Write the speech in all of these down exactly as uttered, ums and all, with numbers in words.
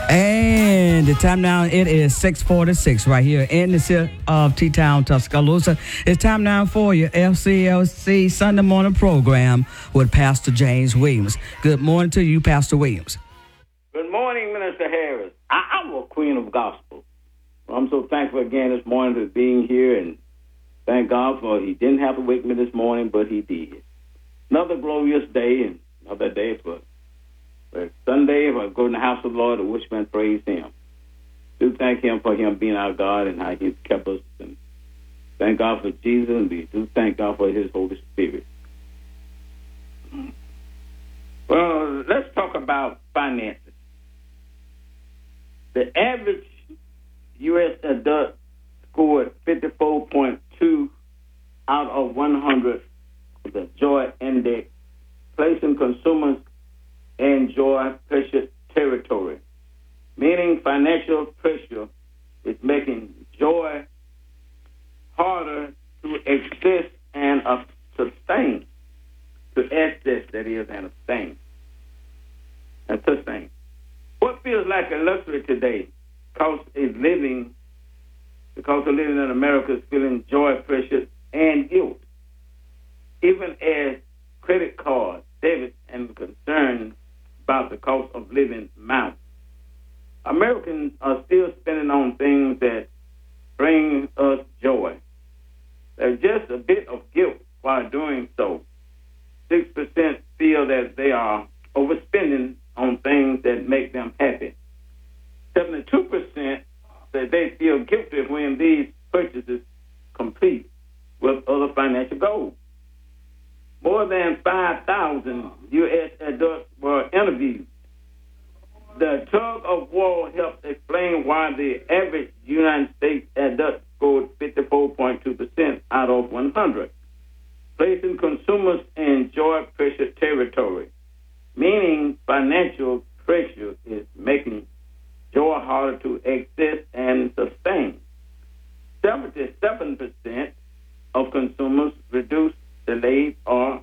And the time now, it is six forty-six right here in the city of T-Town, Tuscaloosa. It's time now for your F C L C Sunday morning program with Pastor James Williams. Good morning to you, Pastor Williams. Good morning, Minister Harris. I- I'm a queen of gospel. I'm so thankful again this morning for being here, and thank God for he didn't have to wake me this morning, but he did. Another glorious day, and another day for But Sunday, if I go in the house of the Lord, to worship and praise him. Do thank him for him being our God and how he's kept us. And thank God for Jesus, and we do thank God for his Holy Spirit. Well, let's talk about finances. The average U S adult scored fifty-four point two out of one hundred of the Joy Index, placing consumers in joy pressure territory, meaning financial pressure is making joy harder to exist and uh, sustain, to access, that is, and sustain, and sustain. What feels like a luxury today, cost is living, the cost of living in America is feeling joy pressure and guilt, even as credit cards, debit, and concern about the cost of living mount. Americans are still spending on things that bring us joy. There's just a bit of guilt while doing so. Six percent feel that they are overspending on things that make them happy. Seventy-two percent say they feel guilty when these purchases complete with other financial goals. More than five thousand U S adults were interviewed. The tug of war helps explain why the average United States adult scored fifty-four point two percent out of one hundred, placing consumers in joy pressure territory, meaning financial pressure is making joy harder to access and sustain. seventy-seven percent of consumers reduced, delayed, or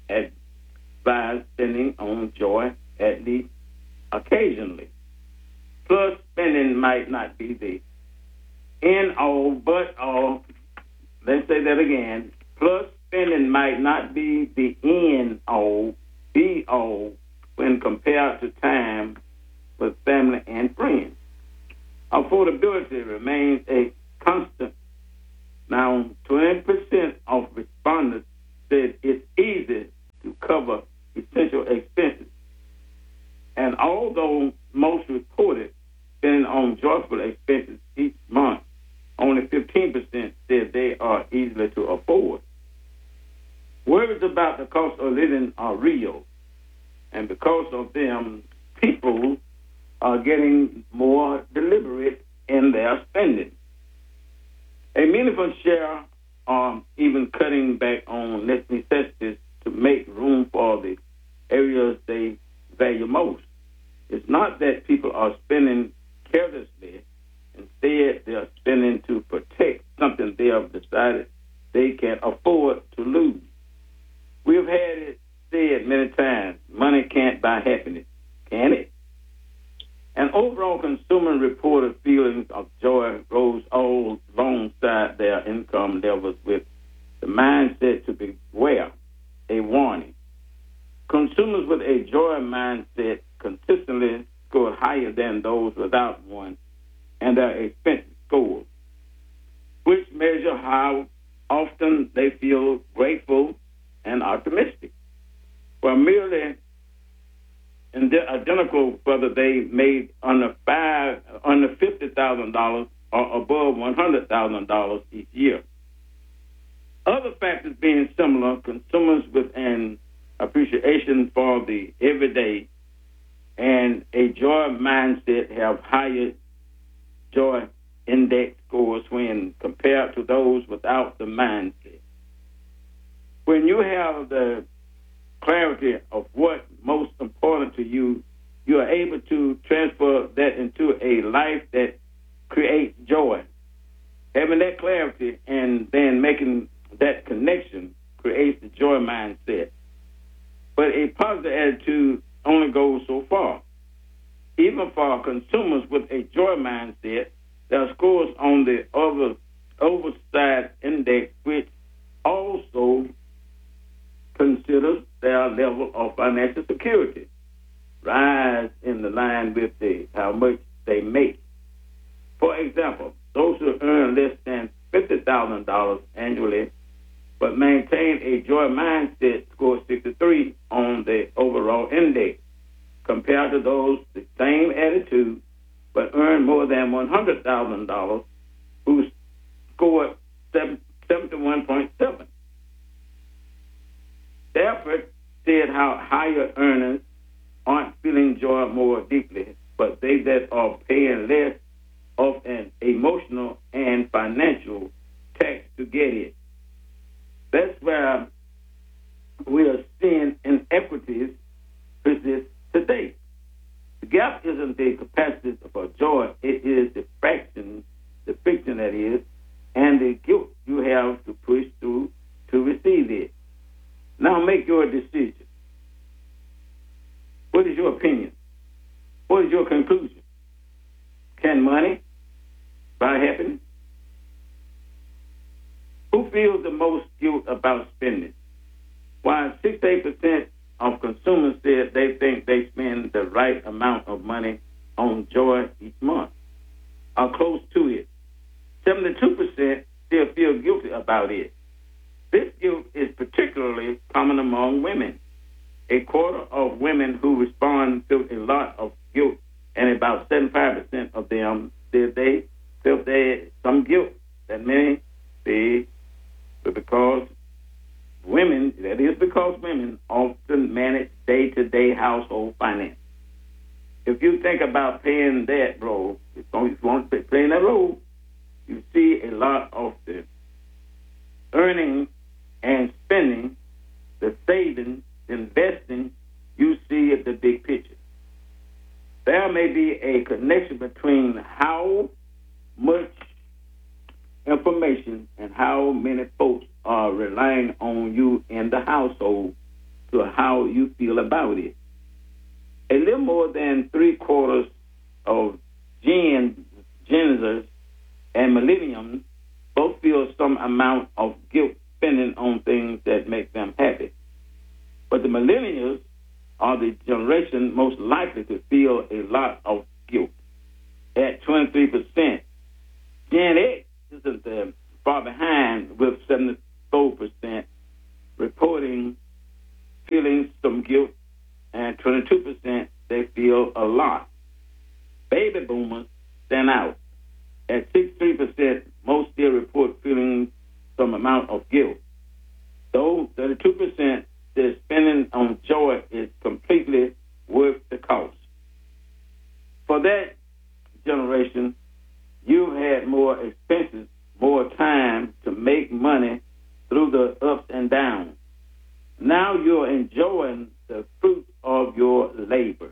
advised spending on joy at least occasionally. Plus, spending might not be the end all, but all. Let's say that again. Plus, spending might not be the end all, be all, when compared to time with family and friends. Affordability remains a constant. Now, twenty percent of respondents said it's easy to cover essential expenses. And although most reported spending on joyful expenses each month, only fifteen percent said they are easily to afford. Worries about the cost of living are real, and because of them, people are getting more deliberate in their spending. A meaningful share are even cutting back on necessities to make room for the areas they value most. It's not that people are spending carelessly. Instead, they are spending to protect something they have decided they can afford to lose. We've had it said many times, money can't buy happiness, can it? An overall consumer reported feelings of joy rose all alongside their income levels with the mindset to beware, a warning. Consumers with a joy mindset consistently score higher than those without one, and their expense scores, which measure how often they feel grateful and optimistic. For merely identical whether they made under five, under fifty thousand dollars or above one hundred thousand dollars each year. Other factors being similar, consumers with an appreciation for the everyday and a joy mindset have higher joy index scores when compared to those without the mindset. When you have the clarity of what most important to you, you are able to transfer that into a life that creates joy. Having that clarity and then making that connection creates the joy mindset. But a positive attitude only goes so far. Even even for consumers with a joy mindset, there are scores on the over, oversight index, which also considers their level of financial security rise in the line with the how much they make. For example, those who earn less than fifty thousand dollars annually but maintain a joy mindset score sixty-three on the overall index, compared to those the same attitude but earn more than one hundred thousand dollars who scored seventy-one point seven. The effort said how higher earners aren't feeling joy more deeply, but they that are paying less of an emotional and financial tax to get it. That's where we are seeing inequities persist today. The gap isn't the capacity for joy, it is the fraction, the friction that is, and the guilt you have to push through to receive it. Now make your decision. What is your opinion? What is your conclusion? Can money buy happiness? Who feels the most guilt about spending? While sixty-eight percent of consumers said they think they spend the right amount of money on joy each month, or close to it, seventy-two percent still feel guilty about it. This guilt is particularly common among women. A quarter of women who respond feel a lot of guilt, and about seventy-five percent of them said they felt they some guilt that may be because women, that is because women often manage day-to-day household finance. If you think about paying that role, if you want to play that role, you see a lot of the earning and spending, the saving, investing, you see at the big picture. There may be a connection between how much information and how many folks are relying on you in the household to how you feel about it. A little more than three quarters of Gen, Gen and millennials both feel some amount of guilt spending on things that make them happy. But the millennials are the generation most likely to feel a lot of guilt at twenty-three percent. Gen X isn't uh, far behind with seventy-four percent reporting feeling some guilt, and twenty-two percent they feel a lot. Baby boomers stand out. At sixty-three percent, most still report feeling some amount of guilt. Though thirty-two percent says spending on joy is completely worth the cost. For that generation, you've had more expenses, more time to make money through the ups and downs. Now you're enjoying the fruits of your labor.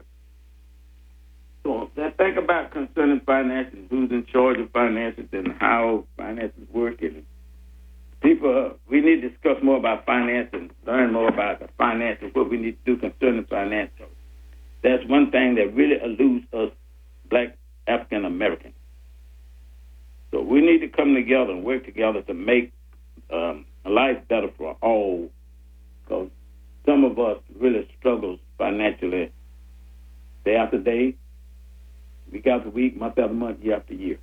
So think about concerning finances, who's in charge of finances and how finances work. And people, we need to discuss more about finance and learn more about the finances, what we need to do concerning finance. That's one thing that really eludes us black African Americans. So we need to come together and work together to make um, life better for all, because some of us really struggle financially day after day, week after week, month after month, year after year.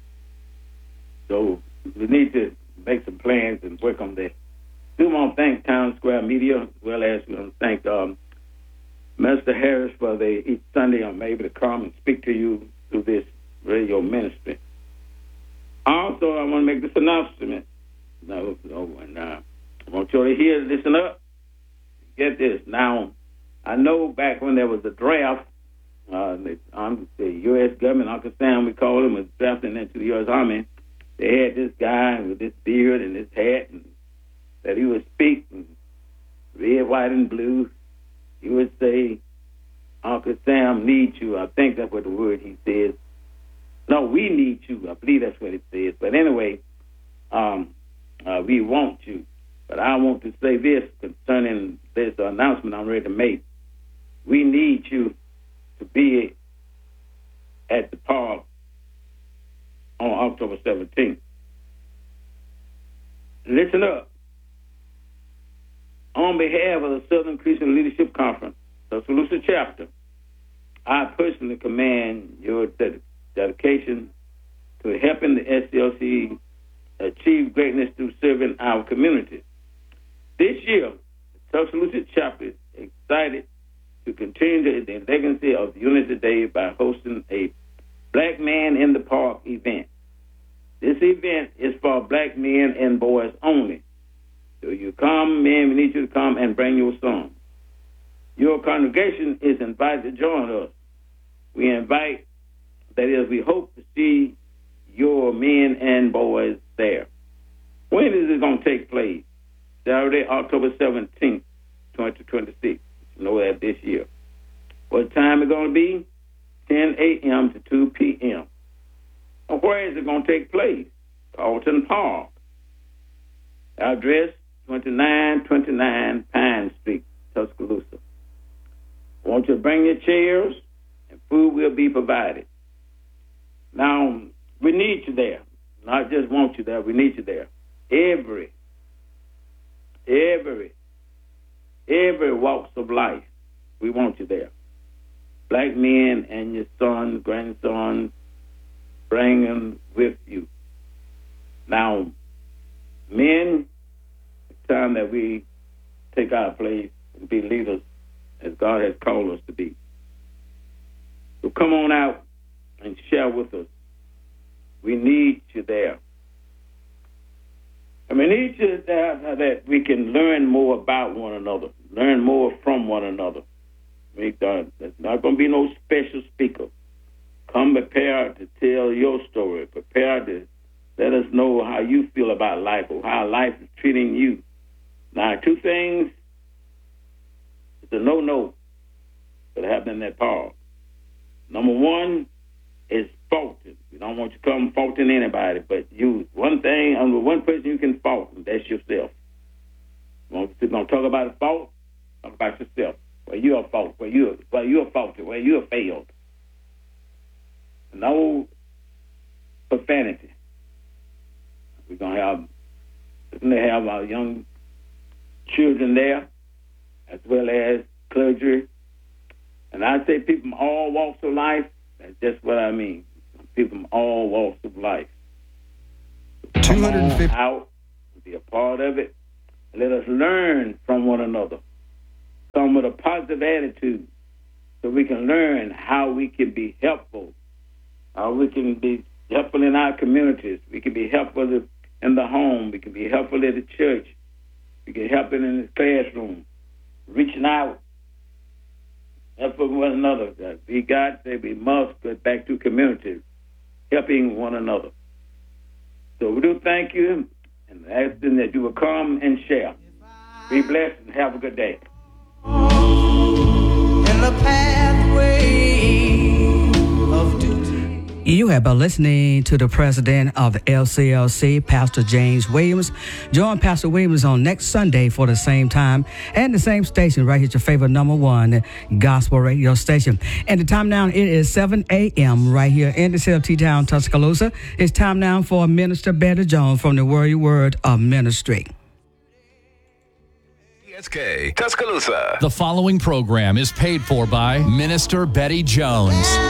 So we need to make some plans and work on that. We want to thank Town Square Media, as well as we want to thank um, Mister Harris for the each Sunday I'm able to come and speak to you through this radio ministry. Also, I want to make this announcement. No, no, and uh, I want you to hear, listen up. Get this. Now, I know back when there was a draft, uh, the, um, the U S government, Uncle Sam, we called him, was drafting into the U S Army. They had this guy with this beard and this hat, and that he would speak in red, white, and blue. He would say, Uncle Sam needs you. I think that's what the word he says. No, we need you. I believe that's what it says. But anyway, um, uh, we want you. But I want to say this concerning this announcement I'm ready to make. We need you to be October seventeenth. Listen up. On behalf of the Southern Christian Leadership Conference, Tuscaloosa chapter, I personally commend your ded- dedication to helping the S C L C achieve greatness through serving our community. This year, the Tuscaloosa chapter is excited to continue the legacy of Unity Day by hosting a Black Man in the Park event. This event is for black men and boys only. So you come, men, we need you to come and bring your son. Your congregation is invited to join us. We invite, that is, we hope to see your men and boys there. When is it going to take place? Saturday, October seventeenth, twenty twenty-six. You know that this year. What time is it going to be? ten a.m. to two p.m. And where is it going to take place? Carlton Park. Address twenty-nine twenty-nine Pine Street, Tuscaloosa. I want you to bring your chairs, and food will be provided. Now, we need you there. Not just want you there, we need you there. Every, every, every walks of life, we want you there. Black men and your sons, grandsons, bring them with you. Now, men, it's time that we take our place and be leaders as God has called us to be. So come on out and share with us. We need you there. And we need you there so that we can learn more about one another, learn more from one another. We, uh, there's not going to be no special speaker. Come prepared to tell your story, prepared to let us know how you feel about life or how life is treating you. Now, two things, it's a no-no that happened in that park. Number one is faulting. We don't want you to come faulting anybody, but you, one thing, only one person you can fault, and that's yourself. We're going to talk about a fault, talk about yourself. Where you're a fault, where you're, where you're faulty, where you're failed. No profanity. We're going to have, we're going to have our young children there, as well as clergy. And I say people from all walks of life, that's just what I mean. People from all walks of life. two hundred fifty Come on out, be a part of it. Let us learn from one another. Come with a positive attitude so we can learn how we can be helpful, how we can be helpful in our communities. We can be helpful in the home. We can be helpful in the church. We can help in the classroom, reaching out, helping one another. We got that we must get back to communities, helping one another. So we do thank you and asking that you will come and share. Be blessed and have a good day. In the pathway of duty. You have been listening to the president of the L C L C, Pastor James Williams. Join Pastor Williams on next Sunday for the same time and the same station right here, your favorite number one gospel radio station. And the time now, it is seven a.m. right here in the city of T-Town, Tuscaloosa. It's time now for Minister Betty Jones from the Word Word of Ministry. S K Tuscaloosa. The following program is paid for by Minister Betty Jones.